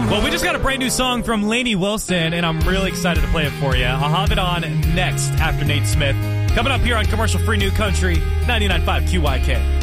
Well, we just got a brand new song from Lainey Wilson, and I'm really excited to play it for you. I'll have it on next after Nate Smith. Coming up here on Commercial Free New Country, 99.5 QYK.